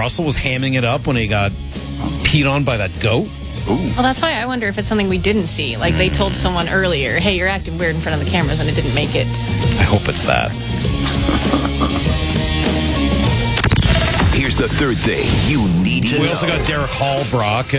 Russell was hamming it up when he got peed on by that goat? Ooh. Well, that's why I wonder if it's something we didn't see. Like they told someone earlier, hey, you're acting weird in front of the cameras, and it didn't make it. I hope it's that. Here's the third thing you need to know. We also got Derek Hall, Brock,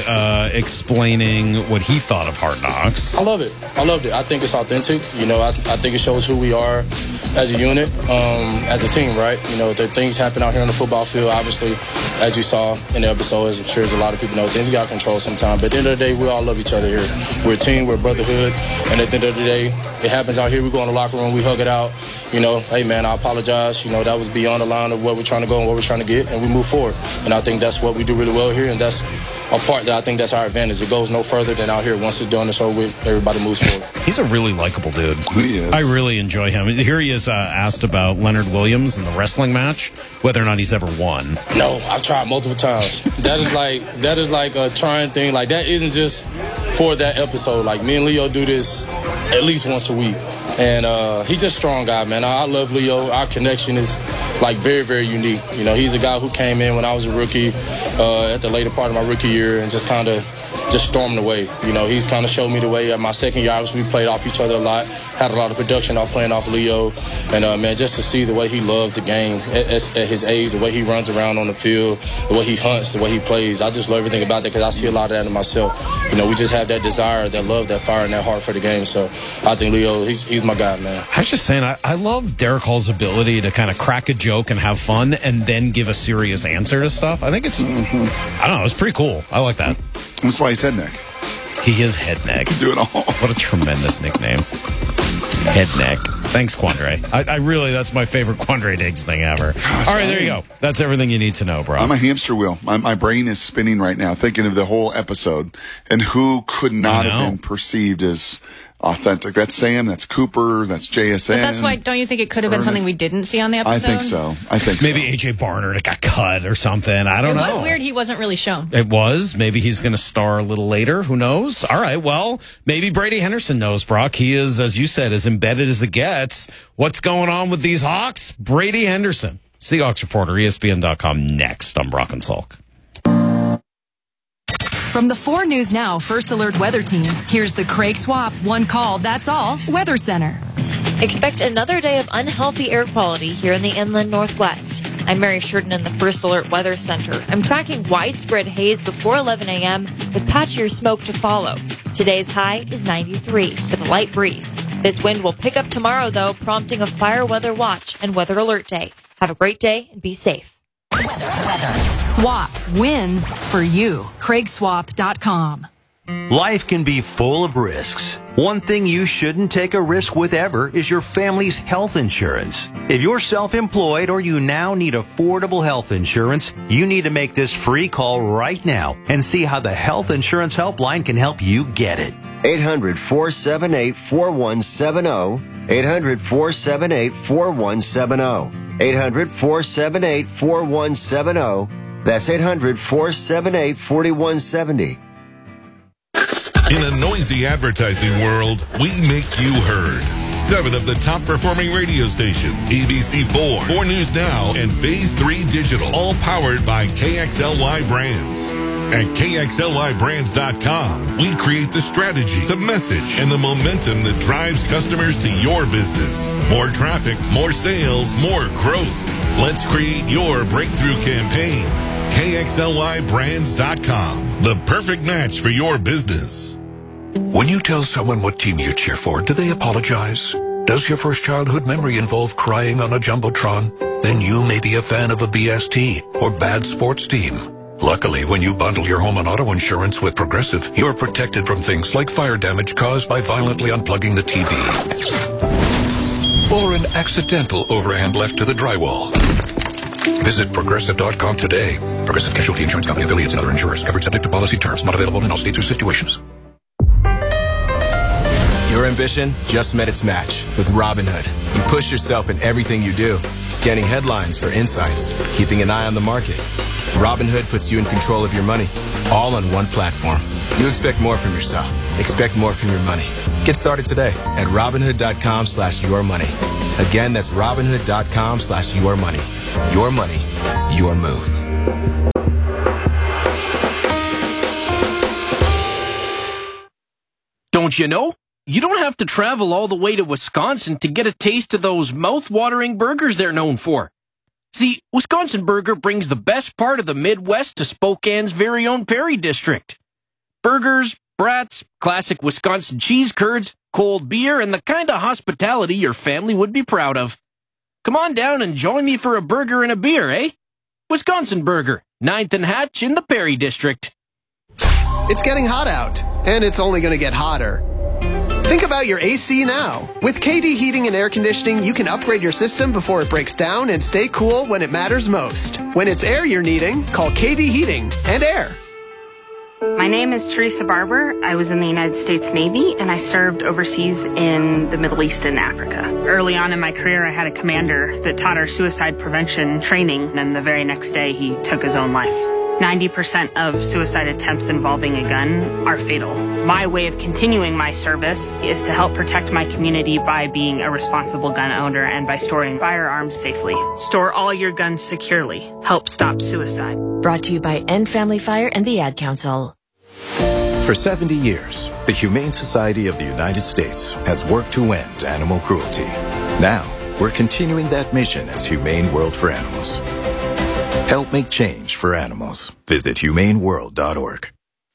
explaining what he thought of Hard Knocks. I love it. I loved it. I think it's authentic. You know, I think it shows who we are as a unit, as a team, right? You know, the things happen out here on the football field, obviously, as you saw in the episode, as I'm sure as a lot of people know, things got control sometimes. But at the end of the day, we all love each other here. We're a team, we're a brotherhood, and at the end of the day, it happens out here. We go in the locker room, we hug it out. You know, hey, man, I apologize. You know, that was beyond the line of where we're trying to go and what we're trying to get, and we move forward. And I think that's what we do really well here, and that's a part that I think that's our advantage. It goes no further than out here. Once it's done, it's over with. Everybody moves forward. He's a really likable dude. He is. I really enjoy him. Here he is asked about Leonard Williams in the wrestling match, whether or not he's ever won. No, I've tried multiple times. That is like a trying thing. Like, that isn't just for that episode. Like, me and Leo do this at least once a week. And he's just a strong guy, man. I love Leo. Our connection is, like, very, very unique. You know, he's a guy who came in when I was a rookie at the later part of my rookie year and just kind of just stormed the way. You know, he's kind of showed me the way. At my second year, obviously, we played off each other a lot, had a lot of production off playing off Leo. And, man, just to see the way he loves the game at his age, the way he runs around on the field, the way he hunts, the way he plays, I just love everything about that because I see a lot of that in myself. You know, we just have that desire, that love, that fire, and that heart for the game. So I think Leo, he's my guy, man. I was just saying, I love Derek Hall's ability to kind of crack a joke and have fun and then give a serious answer to stuff. I think it's, I don't know, it's pretty cool. I like that. That's why he's head neck. He is Head Neck. Do it all. What a tremendous nickname. Head Neck. Thanks, Quandre. I really, that's my favorite Quandre Diggs thing ever. Gosh, all right, there you go. That's everything you need to know, bro. I'm a hamster wheel. My brain is spinning right now, thinking of the whole episode and who could not have been perceived as authentic. That's Sam, that's Cooper, that's JSN. But that's why, don't you think it could have been something we didn't see on the episode? I think so. Maybe AJ Barnard got cut or something. I don't know. It was weird he wasn't really shown. It was. Maybe he's going to star a little later. Who knows? All right. Well, maybe Brady Henderson knows, Brock. He is, as you said, as embedded as it gets. What's going on with these Hawks? Brady Henderson, Seahawks reporter, ESPN.com. Next on Brock and Salk. From the 4 News Now First Alert Weather Team, here's the Craig Swap One Call, That's All Weather Center. Expect another day of unhealthy air quality here in the inland Northwest. I'm Mary Shurden in the First Alert Weather Center. I'm tracking widespread haze before 11 a.m. with patchier smoke to follow. Today's high is 93 with a light breeze. This wind will pick up tomorrow, though, prompting a fire weather watch and weather alert day. Have a great day and be safe. Weather. Swap wins for you. CraigSwap.com. Life can be full of risks. One thing you shouldn't take a risk with ever is your family's health insurance. If you're self-employed or you now need affordable health insurance, you need to make this free call right now and see how the Health Insurance Helpline can help you get it. 800-478-4170. 800-478-4170. 800-478-4170. That's 800-478-4170. In a noisy advertising world, we make you heard. 7 of the top performing radio stations, ABC4, 4 News Now, and Phase 3 Digital, all powered by KXLY Brands. At KXLYBrands.com, we create the strategy, the message, and the momentum that drives customers to your business. More traffic, more sales, more growth. Let's create your breakthrough campaign. KXLYBrands.com, the perfect match for your business. When you tell someone what team you cheer for, do they apologize? Does your first childhood memory involve crying on a Jumbotron? Then you may be a fan of a BST or bad sports team. Luckily, when you bundle your home and auto insurance with Progressive, you're protected from things like fire damage caused by violently unplugging the TV. Or an accidental overhand left to the drywall. Visit Progressive.com today. Progressive Casualty Insurance Company, affiliates, and other insurers. Covered subject to policy terms. Not available in all states or situations. Your ambition just met its match with Robinhood. You push yourself in everything you do, scanning headlines for insights, keeping an eye on the market. Robinhood puts you in control of your money, all on one platform. You expect more from yourself. Expect more from your money. Get started today at Robinhood.com/yourmoney. Again, that's Robinhood.com/yourmoney. Your money, your move. Don't you know? You don't have to travel all the way to Wisconsin to get a taste of those mouth-watering burgers they're known for. See, Wisconsin Burger brings the best part of the Midwest to Spokane's very own Perry District. Burgers, brats, classic Wisconsin cheese curds, cold beer, and the kind of hospitality your family would be proud of. Come on down and join me for a burger and a beer, eh? Wisconsin Burger, 9th and Hatch in the Perry District. It's getting hot out, and it's only going to get hotter. Think about your AC now. With KD Heating and Air Conditioning, you can upgrade your system before it breaks down and stay cool when it matters most. When it's air you're needing, call KD Heating and Air. My name is Teresa Barber. I was in the United States Navy, and I served overseas in the Middle East and Africa. Early on in my career, I had a commander that taught our suicide prevention training, and the very next day, he took his own life. 90% of suicide attempts involving a gun are fatal. My way of continuing my service is to help protect my community by being a responsible gun owner and by storing firearms safely. Store all your guns securely. Help stop suicide. Brought to you by End Family Fire and the Ad Council. For 70 years, the Humane Society of the United States has worked to end animal cruelty. Now, we're continuing that mission as Humane World for Animals. Help make change for animals. Visit humaneworld.org.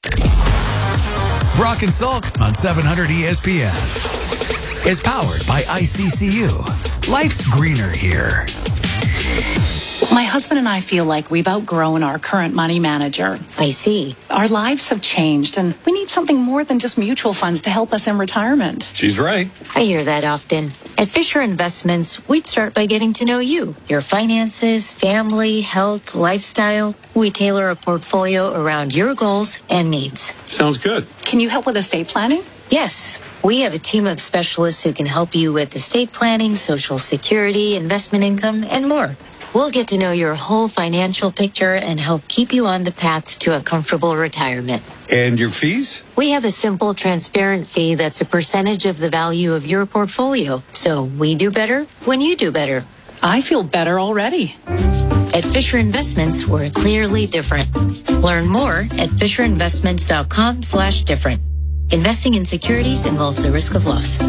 Brock and Salk on 700 ESPN is powered by ICCU. Life's greener here. My husband and I feel like we've outgrown our current money manager. I see. Our lives have changed, and we need something more than just mutual funds to help us in retirement. She's right. I hear that often. At Fisher Investments, we'd start by getting to know you, your finances, family, health, lifestyle. We tailor a portfolio around your goals and needs. Sounds good. Can you help with estate planning? Yes. We have a team of specialists who can help you with estate planning, Social Security, investment income, and more. We'll get to know your whole financial picture and help keep you on the path to a comfortable retirement. And your fees? We have a simple, transparent fee that's a percentage of the value of your portfolio. So we do better when you do better. I feel better already. At Fisher Investments, we're clearly different. Learn more at FisherInvestments.com/different. Investing in securities involves the risk of loss.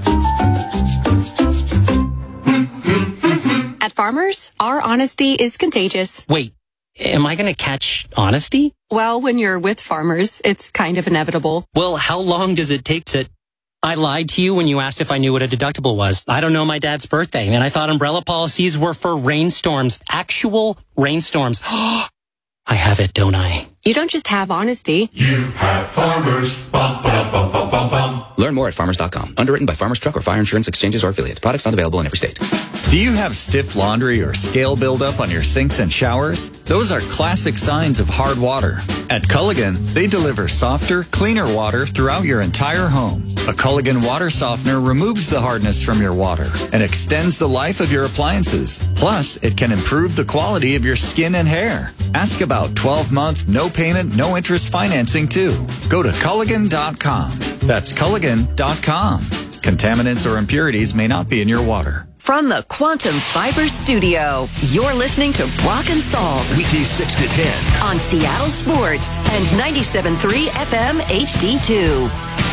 At Farmers, our honesty is contagious. Wait, am I going to catch honesty? Well, when you're with Farmers, it's kind of inevitable. Well, how long does it take to... I lied to you when you asked if I knew what a deductible was. I don't know my dad's birthday, and I thought umbrella policies were for rainstorms. Actual rainstorms. I have it, don't I? You don't just have honesty. You have Farmers. Bum, ba, bum, bum, bum, bum. Learn more at farmers.com. Underwritten by Farmers Truck or Fire Insurance Exchanges or affiliate. Products not available in every state. Do you have stiff laundry or scale buildup on your sinks and showers? Those are classic signs of hard water. At Culligan, they deliver softer, cleaner water throughout your entire home. A Culligan water softener removes the hardness from your water and extends the life of your appliances. Plus, it can improve the quality of your skin and hair. Ask about 12-month, no payment, no interest financing too. Go to Culligan.com. That's Culligan.com. Contaminants or impurities may not be in your water. From the Quantum Fiber Studio, you're listening to Brock and Salk. Weekdays 6 to 10. On Seattle Sports and 97.3 FM HD2.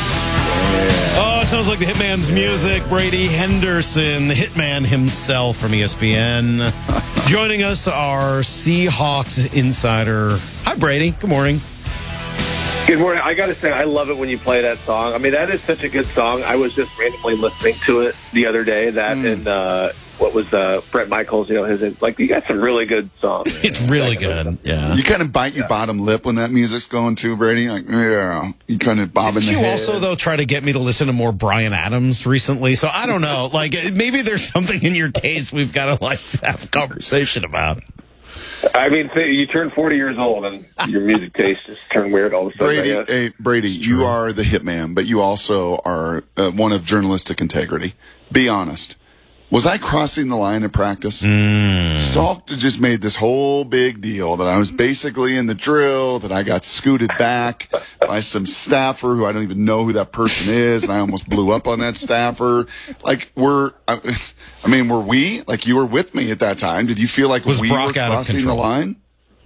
Oh, it sounds like the Hitman's music. Brady Henderson, the Hitman himself from ESPN. Joining us, our Seahawks insider. Hi, Brady. Good morning. Good morning. I got to say, I love it when you play that song. I mean, that is such a good song. I was just randomly listening to it the other day. That and what was Bret Michaels? You know, you got some really good songs. It's really good. Yeah. You kind of bite your bottom lip when that music's going too, Brady. Like, yeah, you kind of bobbing the head. Didn't you also though try to get me to listen to more Bryan Adams recently? So I don't know. Like maybe there's something in your taste we've got to have a conversation about. I mean, you turn 40 years old and your music taste just turned weird all of a sudden. Brady, you are the hitman, but you also are one of journalistic integrity. Be honest. Was I crossing the line in practice? Salk just made this whole big deal that I was basically in the drill, that I got scooted back by some staffer who I don't even know who that person is, and I almost blew up on that staffer. Like, were we? Like, you were with me at that time. Did you feel like we were crossing the line?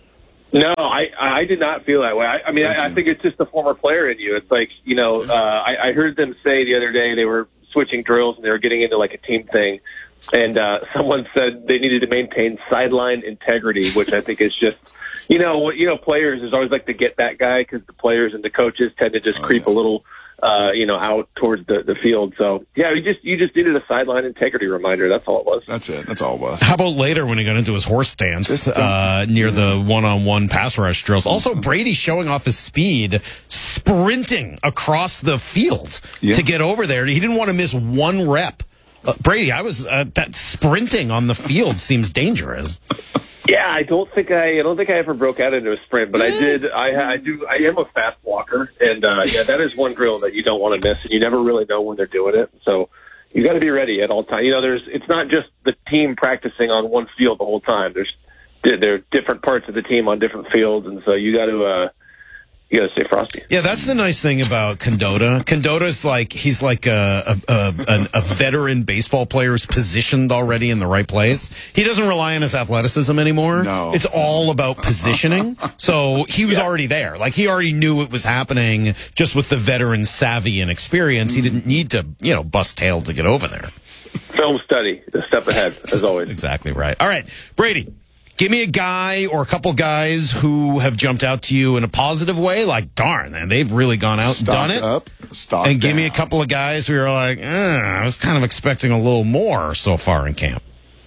No, I did not feel that way. I mean, I think it's just the former player in you. It's like, I heard them say the other day they were switching drills and they were getting into like a team thing. And someone said they needed to maintain sideline integrity, which I think is just, players is always like the get that guy because the players and the coaches tend to just creep a little, out towards the field. So, yeah, you just needed a sideline integrity reminder. That's all it was. That's it. That's all it was. How about later when he got into his horse stance near the one-on-one pass rush drills? Also, Brady showing off his speed, sprinting across the field to get over there. He didn't want to miss one rep. Brady, that sprinting on the field seems dangerous. Yeah, I don't think I ever broke out into a sprint, but I did. I am a fast walker, and that is one drill that you don't want to miss, and you never really know when they're doing it. So you got to be ready at all times. It's not just the team practicing on one field the whole time. There are different parts of the team on different fields, and so you got to stay frosty. Yeah, that's the nice thing about Condotta. Condotta's he's like a veteran baseball player who's positioned already in the right place. He doesn't rely on his athleticism anymore. No. It's all about positioning. So he was already there. Like, he already knew it was happening just with the veteran savvy and experience. He didn't need to, bust tail to get over there. Film study, a step ahead, as always. Exactly right. All right, Brady. Give me a guy or a couple guys who have jumped out to you in a positive way. Like, darn, man, they've really gone out and done it. And give me a couple of guys who are like, I was kind of expecting a little more so far in camp.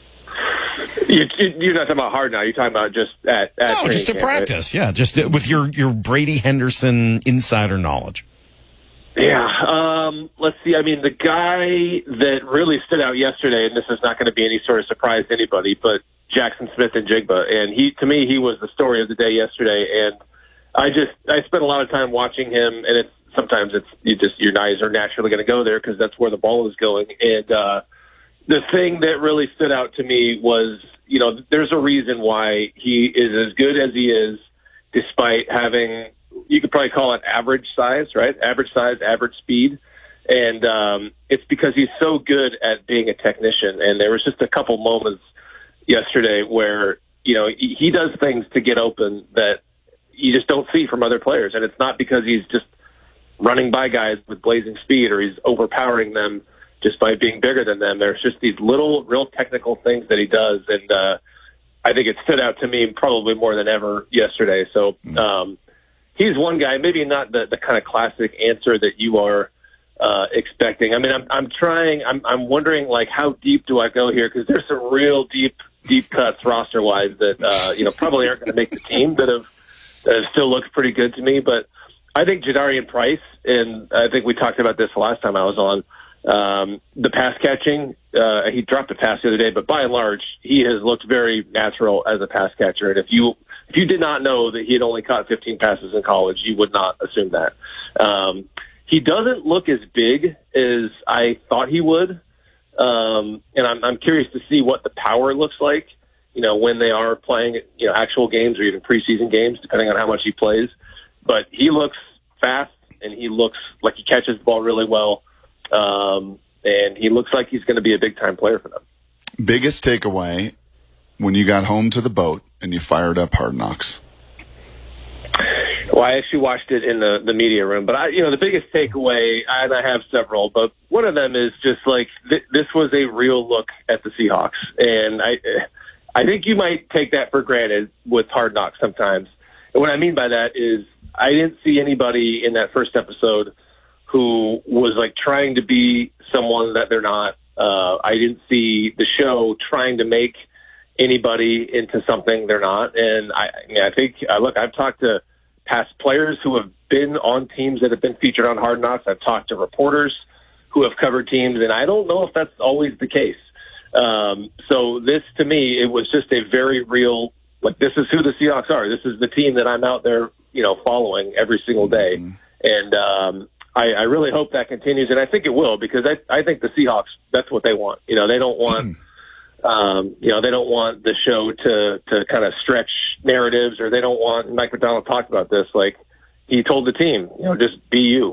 You're not talking about hard now. You're talking about just at no, just to camp, practice. Right? Yeah, just with your Brady Henderson insider knowledge. Yeah. Let's see. I mean, the guy that really stood out yesterday, and this is not going to be any sort of surprise to anybody, but Jackson Smith-Njigba, and to me, he was the story of the day yesterday. And I spent a lot of time watching him, and sometimes your eyes are naturally going to go there because that's where the ball is going. And the thing that really stood out to me was, there's a reason why he is as good as he is, despite having, you could probably call it average size, right? Average size, average speed. And it's because he's so good at being a technician. And there was just a couple moments yesterday where, he does things to get open that you just don't see from other players. And it's not because he's just running by guys with blazing speed or he's overpowering them just by being bigger than them. There's just these little, real technical things that he does. And I think it stood out to me probably more than ever yesterday. So he's one guy, maybe not the kind of classic answer that you are expecting. I mean, I'm wondering, like, how deep do I go here? Because there's some real deep cuts roster-wise that, probably aren't going to make the team that have still looked pretty good to me. But I think Jadarian Price, and I think we talked about this the last time I was on, the pass catching, he dropped a pass the other day, but by and large, he has looked very natural as a pass catcher. And if you did not know that he had only caught 15 passes in college, you would not assume that. He doesn't look as big as I thought he would. And I'm curious to see what the power looks like, when they are playing, actual games or even preseason games, depending on how much he plays. But he looks fast and he looks like he catches the ball really well. And he looks like he's going to be a big time player for them. Biggest takeaway when you got home to the boat and you fired up Hard Knocks? Well, I actually watched it in the media room, but the biggest takeaway, and I have several, but one of them is just like this was a real look at the Seahawks, and I think you might take that for granted with Hard Knocks sometimes. And what I mean by that is I didn't see anybody in that first episode who was like trying to be someone that they're not. I didn't see the show trying to make anybody into something they're not, and I think I've talked to past players who have been on teams that have been featured on Hard Knocks. I've talked to reporters who have covered teams, and I don't know if that's always the case. So this, to me, it was just a very real, like, this is who the Seahawks are. This is the team that I'm out there, following every single day. And I really hope that continues, and I think it will, because I think the Seahawks, that's what they want. They don't want they don't want the show to kind of stretch narratives, or they don't want, Mike McDonald talked about this, like he told the team, just be you.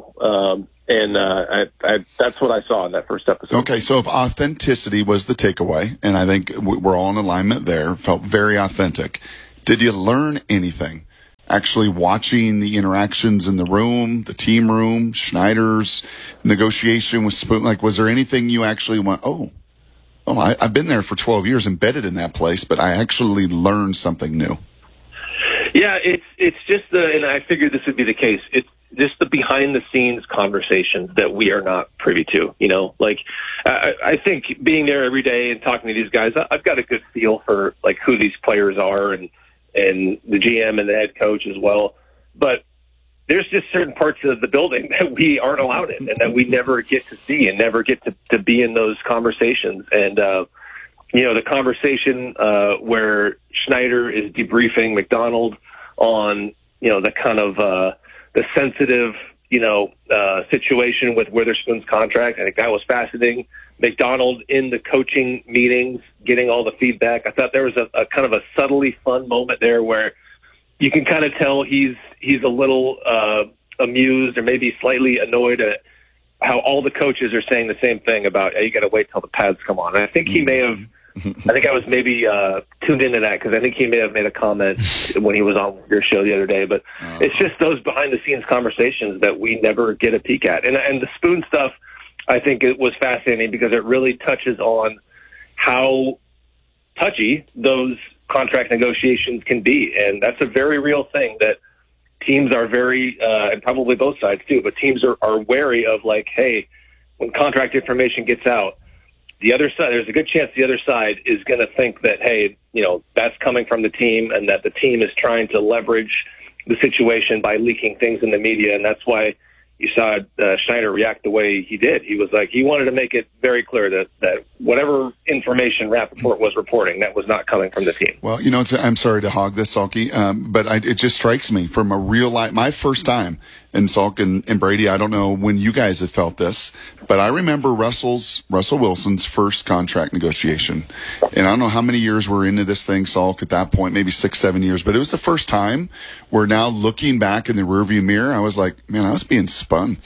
And that's what I saw in that first episode. Okay, so if authenticity was the takeaway, and I think we're all in alignment there, felt very authentic. Did you learn anything? Actually watching the interactions in the room, the team room, Schneider's negotiation with Spoon, like, was there anything you actually went, I've been there for 12 years embedded in that place, but I actually learned something new? Yeah, it's just and I figured this would be the case. It's just the behind the scenes conversations that we are not privy to, you know, like, I think being there every day and talking to these guys, I've got a good feel for like who these players are and the GM and the head coach as well. But there's just certain parts of the building that we aren't allowed in and that we never get to see and never get to be in those conversations. And, the conversation where Schneider is debriefing McDonald on, the kind of the sensitive, situation with Witherspoon's contract, I think that was fascinating. McDonald in the coaching meetings, getting all the feedback. I thought there was a kind of a subtly fun moment there where you can kind of tell he's a little amused or maybe slightly annoyed at how all the coaches are saying the same thing about, hey, you got to wait till the pads come on. And I think he may have, I think I was maybe tuned into that because I think he may have made a comment when he was on your show the other day. But it's just those behind the scenes conversations that we never get a peek at. And the Spoon stuff, I think it was fascinating because it really touches on how touchy those contract negotiations can be. And that's a very real thing that teams are very, and probably both sides too, but teams are wary of, like, hey, when contract information gets out, the other side, there's a good chance the other side is going to think that, hey, that's coming from the team and that the team is trying to leverage the situation by leaking things in the media. And that's why you saw Schneider react the way he did. He was like, he wanted to make it very clear that whatever information Rappaport was reporting, that was not coming from the team. Well, I'm sorry to hog this, Salky, but it just strikes me from a real life, my first time, and Salk and Brady, I don't know when you guys have felt this, but I remember Russell Wilson's first contract negotiation. And I don't know how many years we're into this thing, Salk, at that point, maybe 6-7 years, but it was the first time where now looking back in the rearview mirror, I was like, man, I was being spun.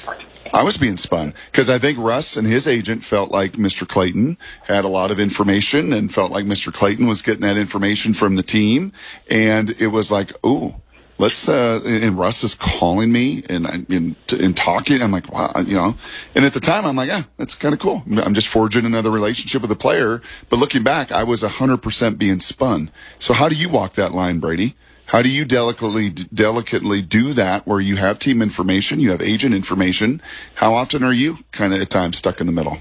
Because I think Russ and his agent felt like Mr. Clayton had a lot of information and felt like Mr. Clayton was getting that information from the team. And it was like, ooh, let's, and Russ is calling me and talking. I'm like, wow, and at the time I'm like, yeah, that's kind of cool. I'm just forging another relationship with a player. But looking back, I was 100% being spun. So how do you walk that line, Brady? How do you delicately do that where you have team information, you have agent information? How often are you kind of at times stuck in the middle?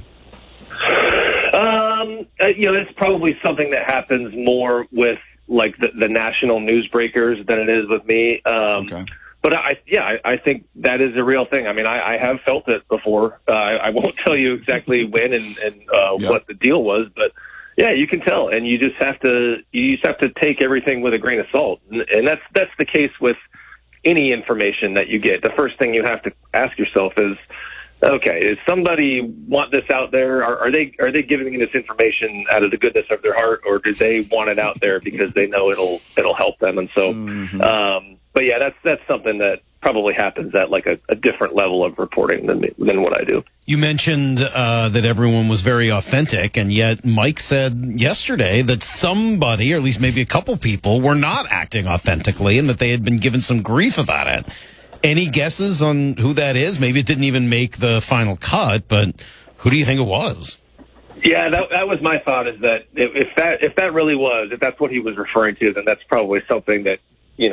It's probably something that happens more with like the national newsbreakers than it is with me. Okay. But I think that is a real thing. I mean, I have felt it before. I won't tell you exactly when and what the deal was, but yeah, you can tell, and you just have to take everything with a grain of salt, and that's the case with any information that you get. The first thing you have to ask yourself is, okay, does somebody want this out there? Are they giving me this information out of the goodness of their heart, or do they want it out there because they know it'll help them? And so, but yeah, that's something that probably happens at like a different level of reporting than what I do. You mentioned that everyone was very authentic, and yet Mike said yesterday that somebody, or at least maybe a couple people, were not acting authentically and that they had been given some grief about it. Any guesses on who that is? Maybe it didn't even make the final cut, but who do you think it was? Yeah, that was my thought, is that if that really was, if that's what he was referring to, then that's probably something that,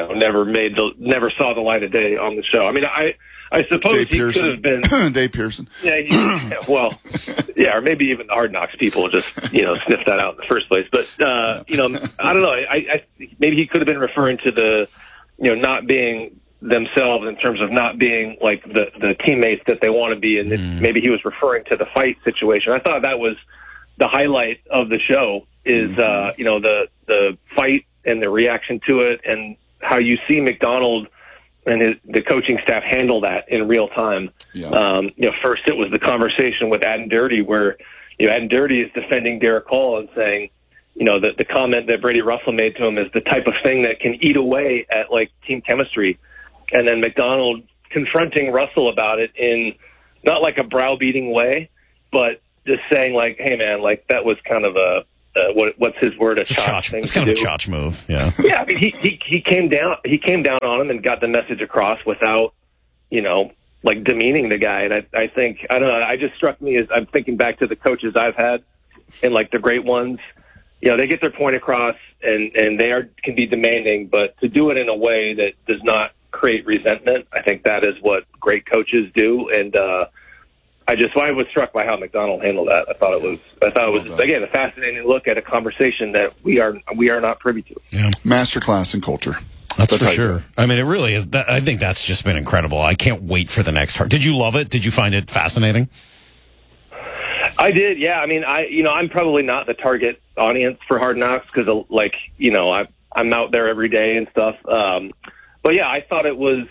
never saw the light of day on the show. I mean, I suppose he could have been Dave Pearson. Yeah, or maybe even the Hard Knocks people just sniffed that out in the first place. But I don't know. I maybe he could have been referring to the not being themselves in terms of not being like the teammates that they want to be, and maybe he was referring to the fight situation. I thought that was the highlight of the show is the fight and the reaction to it, and how you see McDonald and the coaching staff handle that in real time. Yeah. First it was the conversation with Adden Dirty where, Adden Dirty is defending Derek Hall and saying, the comment that Brady Russell made to him is the type of thing that can eat away at like team chemistry. And then McDonald confronting Russell about it in not like a browbeating way, but just saying like, hey man, like that was kind of a what's his word? A chotch thing. It's kind of a chotch move. Yeah. Yeah. I mean, he came down. He came down on him and got the message across without, like demeaning the guy. And I think, I don't know. I just struck me as I'm thinking back to the coaches I've had and like the great ones. They get their point across and they can be demanding, but to do it in a way that does not create resentment, I think that is what great coaches do. And I was struck by how McDonald handled that. I thought it was again a fascinating look at a conversation that we are not privy to. Yeah, masterclass in culture. That's for sure. I mean, it really is. I think that's just been incredible. I can't wait for the next. Did you love it? Did you find it fascinating? I did, yeah. I mean, I'm probably not the target audience for Hard Knocks because, I'm out there every day and stuff. But yeah, I thought it was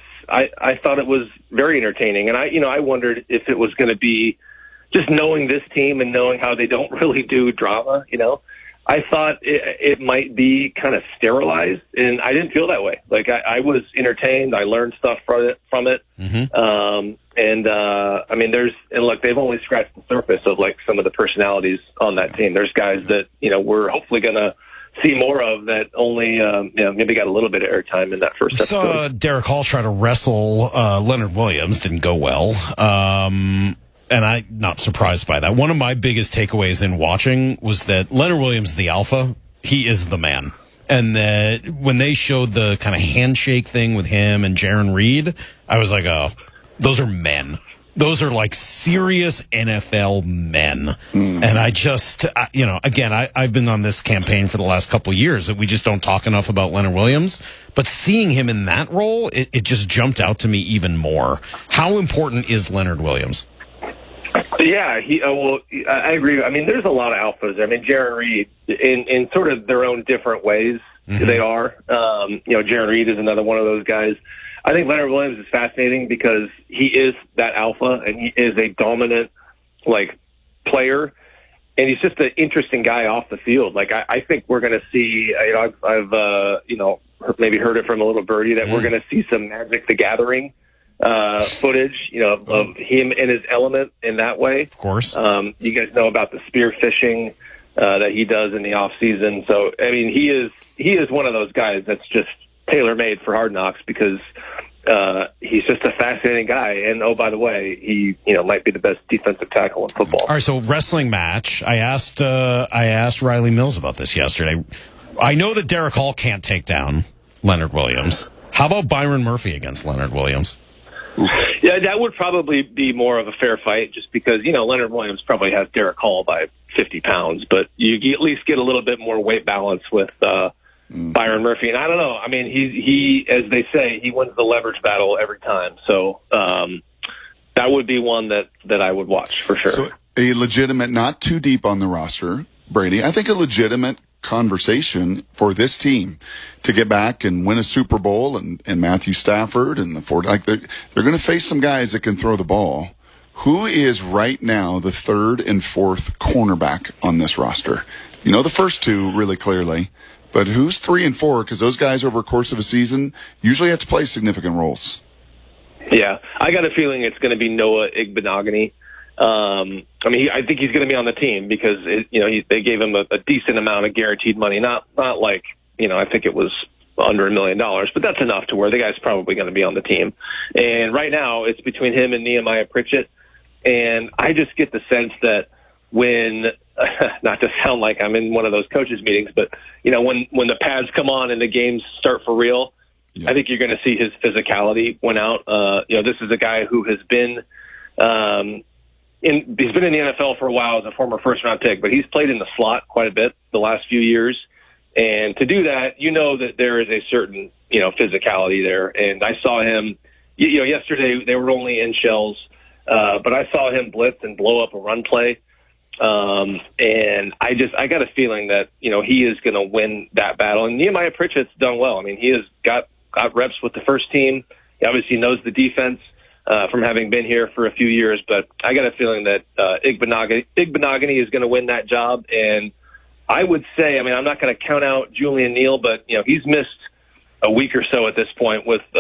very entertaining, and I wondered if it was going to be just knowing this team and knowing how they don't really do drama. I thought it might be kind of sterilized, and I didn't feel that way. Like I was entertained. I learned stuff from it. Mm-hmm. I mean, look, they've only scratched the surface of like some of the personalities on that team. There's guys that, we're hopefully going to see more of that only, maybe got a little bit of airtime in that first episode. Saw Derek Hall try to wrestle Leonard Williams. Didn't go well. And I'm not surprised by that. One of my biggest takeaways in watching was that Leonard Williams, the alpha, he is the man. And that when they showed the kind of handshake thing with him and Jaron Reed, I was like, oh, those are men. Those are like serious NFL men. And I just, again, I've been on this campaign for the last couple of years that we just don't talk enough about Leonard Williams. But seeing him in that role, it just jumped out to me even more. How important is Leonard Williams? Yeah, I agree. I mean, there's a lot of alphas there. I mean, Jaron Reed, in sort of their own different ways, they are. Jaron Reed is another one of those guys. I think Leonard Williams is fascinating because he is that alpha and he is a dominant, player. And he's just an interesting guy off the field. Like, I think we're going to see, I've maybe heard it from a little birdie that we're going to see some Magic the Gathering footage, of him in his element in that way. Of course. You guys know about the spear fishing that he does in the off season. So, I mean, he is one of those guys that's just tailor-made for Hard Knocks because he's just a fascinating guy. And, oh, by the way, he might be the best defensive tackle in football. All right, so wrestling match. I asked Riley Mills about this yesterday. I know that Derek Hall can't take down Leonard Williams. How about Byron Murphy against Leonard Williams? Yeah, that would probably be more of a fair fight just because, Leonard Williams probably has Derek Hall by 50 pounds, but you at least get a little bit more weight balance with Byron Murphy. And I don't know. I mean, he, as they say, he wins the leverage battle every time. So that would be one that I would watch for sure. So a legitimate, not too deep on the roster, Brady, I think a legitimate conversation for this team to get back and win a Super Bowl and Matthew Stafford and the Ford, they're going to face some guys that can throw the ball. Who is right now the third and fourth cornerback on this roster? The first two really clearly, but who's 3 and 4? Because those guys over the course of a season usually have to play significant roles. Yeah, I got a feeling it's going to be Noah Igbenogany. I think he's going to be on the team because they gave him a decent amount of guaranteed money. Not like I think it was under $1 million, but that's enough to where the guy's probably going to be on the team. And right now it's between him and Nehemiah Pritchett. And I just get the sense that when, not to sound like I'm in one of those coaches meetings, but when the pads come on and the games start for real, I think you're going to see his physicality win out. This is a guy who has been, he's been in the NFL for a while as a former first-round pick, but he's played in the slot quite a bit the last few years. And to do that, that there is a certain, physicality there. And I saw him, yesterday they were only in shells, but I saw him blitz and blow up a run play. And I got a feeling that, he is going to win that battle. And Nehemiah Pritchett's done well. I mean, he has got reps with the first team. He obviously knows the defense. From having been here for a few years, but I got a feeling that Igbenogany is going to win that job. And I would say, I'm not going to count out Julian Neal, but he's missed a week or so at this point with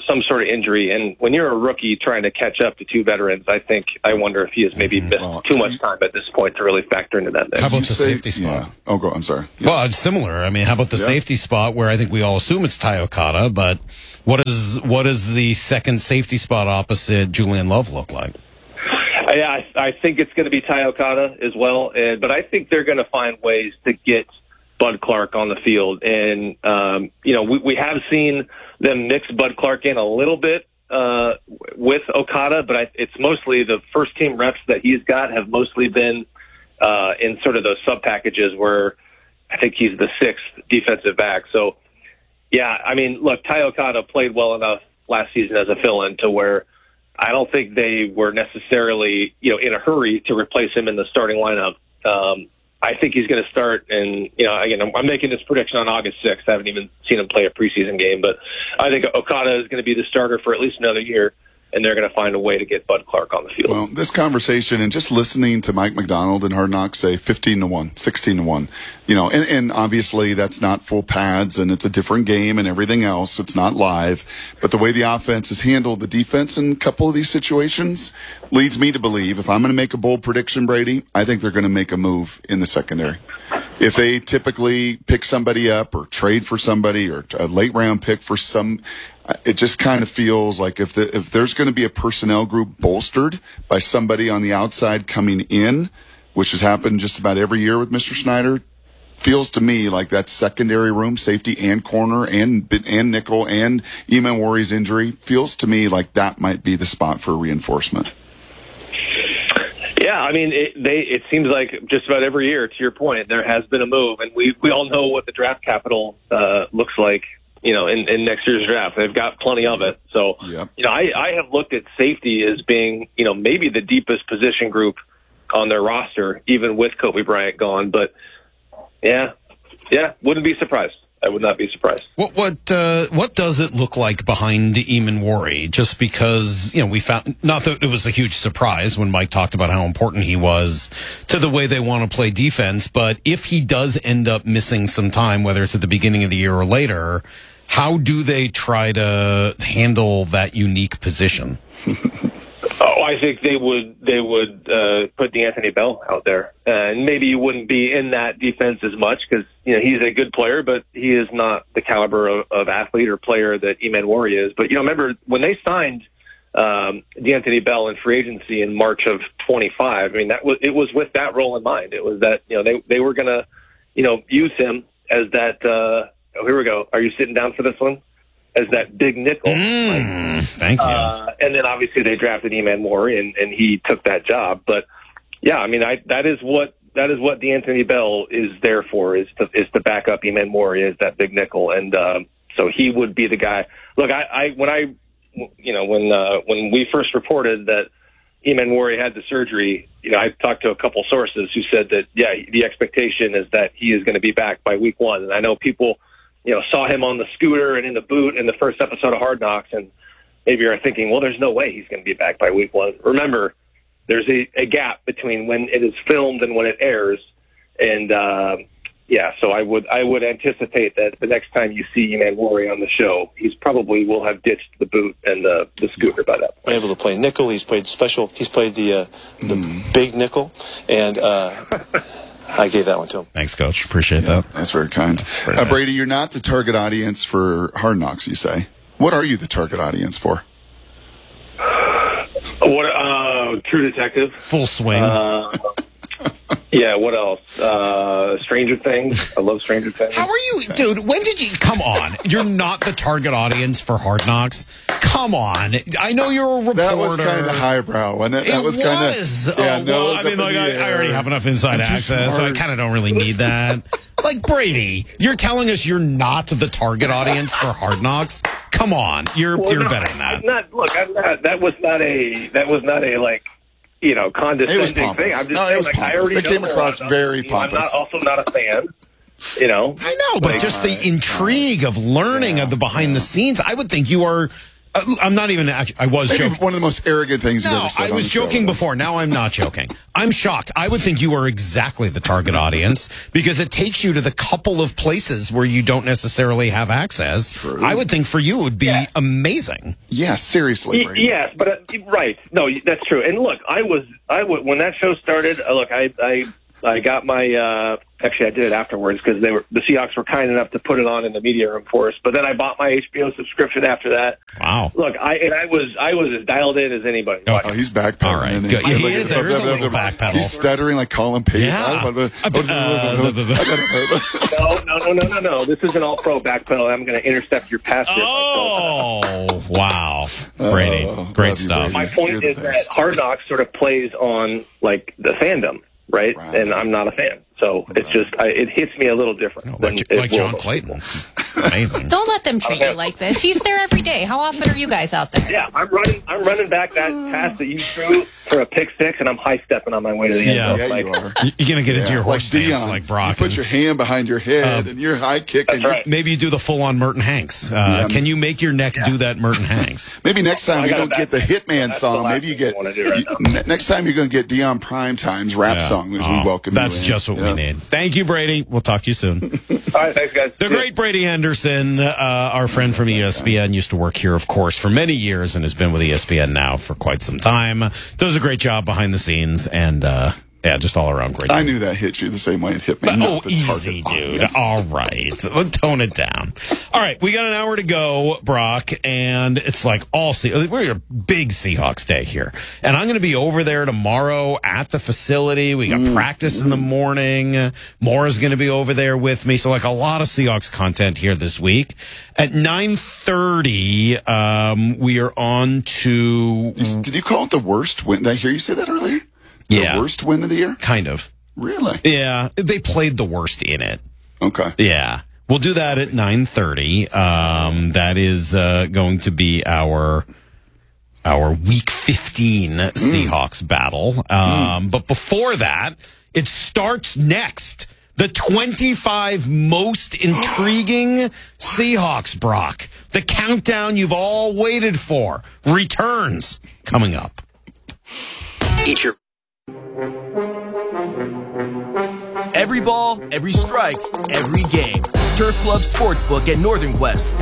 some sort of injury. And when you're a rookie trying to catch up to two veterans, I wonder if he has maybe missed too much time at this point to really factor into that. How about the safety spot? Yeah. Oh, go. I'm sorry. Yeah. Well, it's similar. I mean, how about the safety spot where I think we all assume it's Ty Okada, but what is the second safety spot opposite Julian Love look like? Yeah, I think it's going to be Ty Okada as well, but I think they're going to find ways to get Bud Clark on the field. And, we have seen them mix Bud Clark in a little bit with Okada, but it's mostly the first team reps that he's got have mostly been in sort of those sub packages where I think he's the sixth defensive back. So, yeah, I mean, look, Ty Okada played well enough last season as a fill-in to where I don't think they were necessarily, in a hurry to replace him in the starting lineup. I think he's going to start, and, again, I'm making this prediction on August 6th. I haven't even seen him play a preseason game, but I think Okada is going to be the starter for at least another year, and they're going to find a way to get Bud Clark on the field. Well, this conversation and just listening to Mike McDonald and Hard Knocks say 15-1, 16-1, and obviously that's not full pads and it's a different game and everything else. It's not live, but the way the offense has handled the defense in a couple of these situations leads me to believe, if I'm going to make a bold prediction, Brady, I think they're going to make a move in the secondary. If they typically pick somebody up or trade for somebody or a late round pick for some, it just kind of feels like if there's going to be a personnel group bolstered by somebody on the outside coming in, which has happened just about every year with Mr. Snyder, feels to me like that secondary room, safety and corner and nickel and Eamon Warrior's injury, feels to me like that might be the spot for reinforcement. Yeah, I mean, it seems like just about every year, to your point, there has been a move, and we all know what the draft capital looks like, in next year's draft. They've got plenty of it. So, I have looked at safety as being, maybe the deepest position group on their roster, even with Kobe Bryant gone. But, yeah, wouldn't be surprised. I would not be surprised. What does it look like behind Eamon Warrior? Just because, we found, not that it was a huge surprise when Mike talked about how important he was to the way they want to play defense, but if he does end up missing some time, whether it's at the beginning of the year or later, how do they try to handle that unique position? I think they would put D'Anthony Bell out there, and maybe you wouldn't be in that defense as much because he's a good player, but he is not the caliber of athlete or player that Eamon Warrior is. But remember when they signed D'Anthony Bell in free agency in March of 25. I mean, it was with that role in mind. It was that they were going to use him as that. Here we go. Are you sitting down for this one? As that big nickel. Thank you. And then obviously they drafted Eamon Warrior and he took that job. But yeah, I mean, that is what D'Anthony Bell is there for, is to back up Eamon Warrior as that big nickel. And, so he would be the guy. Look, when we first reported that Eamon Warrior had the surgery, I talked to a couple sources who said that, the expectation is that he is going to be back by week 1. And I know people, saw him on the scooter and in the boot in the first episode of Hard Knocks, and maybe you're thinking, well, there's no way he's going to be back by week 1. Remember, there's a gap between when it is filmed and when it airs, and so I would anticipate that the next time you see Eamon Warrior on the show, he's probably will have ditched the boot and the scooter by that point. Able to play nickel, he's played special, he's played the big nickel, and I gave that one to him. Thanks, Coach. Appreciate that. That's very kind. Brady, you're not the target audience for Hard Knocks, you say. What are you the target audience for? True Detective. Full swing. Yeah, what else? Stranger Things. I love Stranger Things. How are you, dude? When did you come on? You're not the target audience for Hard Knocks. Come on. I know you're a reporter. That was kind of highbrow, wasn't it? That was kind of. I already have enough inside access, so I kind of don't really need that. Like, Brady, you're telling us you're not the target audience for Hard Knocks? Come on, you're better than that. I'm not. That was not a like, condescending thing. I'm just saying, I already it came across very pompous. I'm also not a fan. I know, but just the intrigue of learning of the behind the scenes, I would think you are I'm not even actually. I was joking. One of the most arrogant things you've ever said. I was joking before. Now I'm not joking. I'm shocked. I would think you are exactly the target audience because it takes you to the couple of places where you don't necessarily have access. True. I would think for you it would be amazing. Yeah, seriously. Brady. Yes, but right. No, that's true. And look, I was when that show started. Look, I got my. Actually, I did it afterwards because the Seahawks were kind enough to put it on in the media room for us. But then I bought my HBO subscription after that. Wow! Look, I was as dialed in as anybody. Okay. Oh, he's backpedaling. All right, good. He is. There is a little backpedal. He's stuttering like Colin Pace. Yeah. No. This is an all-pro backpedal. I'm going to intercept your pass. Oh, wow, Brady, great stuff. My point is that Hard Knocks sort of plays on like the fandom. Right? And I'm not a fan. So it's just, it hits me a little different. Like John Clayton. Amazing. Don't let them treat you like this. He's there every day. How often are you guys out there? Yeah, I'm running back that pass that you threw for a pick six, and I'm high stepping on my way to the end zone. Yeah, you are. You're going to get into your horse stance like Brock. You put your hand behind your head and you're high kicking. That's right. Maybe you do the full-on Merton Hanks. Can you make your neck do that Merton Hanks? Maybe next time you don't get the Hitman song. Maybe you get next time you're going to get Dion Primetime's rap song as we welcome you. That's just what we need. Thank you, Brady. We'll talk to you soon. All right, thanks, guys. The great Brady Henderson, our friend from ESPN, used to work here, of course, for many years and has been with ESPN now for quite some time. Does a great job behind the scenes and, just all around great. I knew that hit you the same way it hit me. Easy, dude. All right. Tone it down. All right. We got an hour to go, Brock, and it's like we're a big Seahawks day here. And I'm going to be over there tomorrow at the facility. We got practice in the morning. Maura's going to be over there with me. So like a lot of Seahawks content here this week. At 9:30, we are on to... Did you call it the worst win? Did I hear you say that earlier? The worst win of the year? Kind of. Really? Yeah. They played the worst in it. Okay. Yeah. We'll do that at 9:30. That is going to be our Week 15 Seahawks battle. But before that, it starts next. The 25 most intriguing Seahawks, Brock. The countdown you've all waited for returns coming up. Eat your... Every ball, every strike, every game. Turf Club Sportsbook at Northern Quest